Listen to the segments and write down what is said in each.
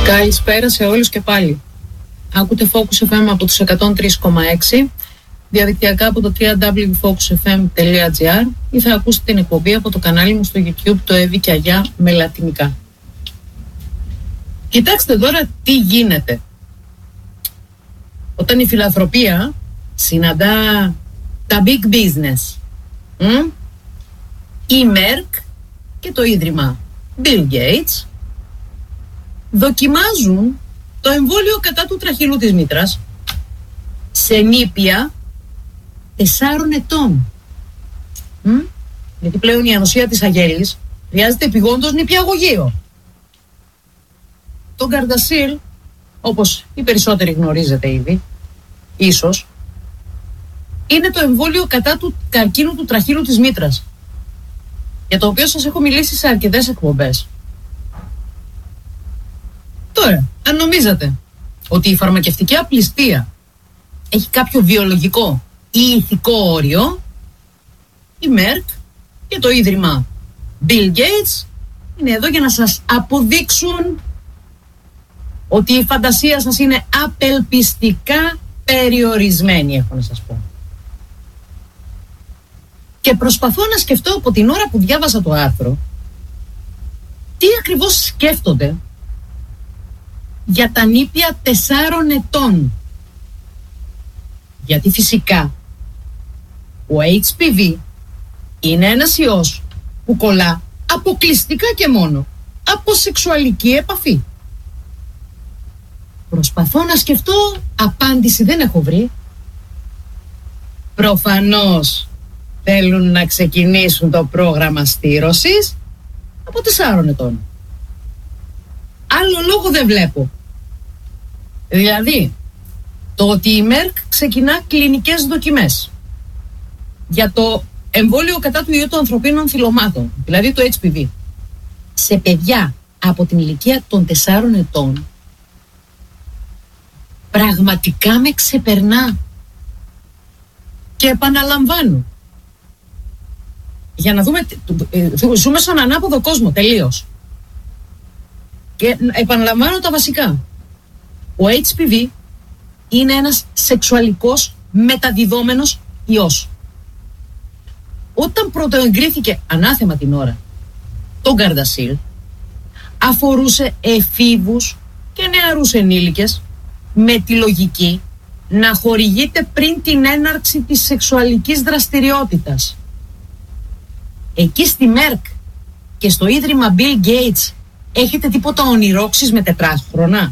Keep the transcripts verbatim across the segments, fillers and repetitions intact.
Καλησπέρα σε όλους και πάλι. Ακούτε Focus εφ εμ από τους εκατόν τρία κόμμα έξι, διαδικτυακά από το double-u double-u double-u τελεία focus f m τελεία g r ή θα ακούσετε την εκπομπή από το κανάλι μου στο YouTube, το Εύη και Αγιά με λατινικά. Κοιτάξτε τώρα τι γίνεται. Όταν η φιλανθρωπία συναντά τα big business, μ? η Merck και το ίδρυμα Bill Gates δοκιμάζουν το εμβόλιο κατά του τραχυλού της μήτρας σε νήπια τεσσάρων ετών. Μ? Γιατί πλέον η ανοσία της αγέλης χρειάζεται επιγόντως νηπιαγωγείο. Το Gardasil, όπως οι περισσότεροι γνωρίζετε ήδη, ίσως, είναι το εμβόλιο κατά του καρκίνου του τραχύλου της μήτρας, για το οποίο σας έχω μιλήσει σε αρκετές εκπομπές. Τώρα, αν νομίζατε ότι η φαρμακευτική απληστία έχει κάποιο βιολογικό ή ηθικό όριο, η Merck και το ίδρυμα Bill Gates είναι εδώ για να σας αποδείξουν ότι η φαντασία σας είναι απελπιστικά περιορισμένη, έχω να σας πω. Και προσπαθώ να σκεφτώ από την ώρα που διάβασα το άρθρο τι ακριβώς σκέφτονται για τα νήπια τεσσάρων ετών. Γιατί φυσικά ο έιτς πι βι είναι ένας ιός που κολλά αποκλειστικά και μόνο από σεξουαλική επαφή. Προσπαθώ να σκεφτώ, απάντηση δεν έχω βρει. Προφανώς θέλουν να ξεκινήσουν το πρόγραμμα στήρωσης από τεσσάρων ετών. Άλλο λόγο δεν βλέπω. Δηλαδή, το ότι η Merck ξεκινά κλινικές δοκιμές για το εμβόλιο κατά του ιού των ανθρωπίνων θυλωμάτων, δηλαδή το έιτς πι βι, σε παιδιά από την ηλικία των τεσσάρων ετών, πραγματικά με ξεπερνά. Και επαναλαμβάνω, για να δούμε, ζούμε στον ανάποδο κόσμο τελείως. Και επαναλαμβάνω τα βασικά. Ο έιτς πι βι είναι ένας σεξουαλικός μεταδιδόμενος ιός. Όταν πρωτοεγκρίθηκε, ανάθεμα την ώρα, το Gardasil, αφορούσε εφήβους και νεαρούς ενήλικες με τη λογική να χορηγείται πριν την έναρξη της σεξουαλικής δραστηριότητας. Εκεί στη Merck και στο ίδρυμα Bill Gates έχετε τίποτα ονειρόξεις με τετράχρονα?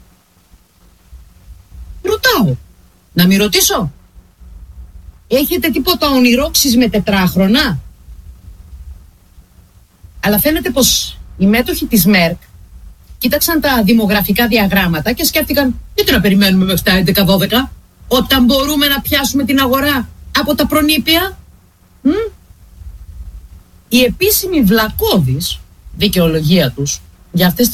Ρωτάω. Να μην ρωτήσω. Έχετε τίποτα ονειρόξεις με τετράχρονα? Αλλά φαίνεται πως οι μέτοχοι της Merck κοίταξαν τα δημογραφικά διαγράμματα και σκέφτηκαν, γιατί να περιμένουμε μέχρι τα έντεκα δώδεκα όταν μπορούμε να πιάσουμε την αγορά από τα προνήπια? Μ? Η επίσημη βλακώδης δικαιολογία τους για αυτές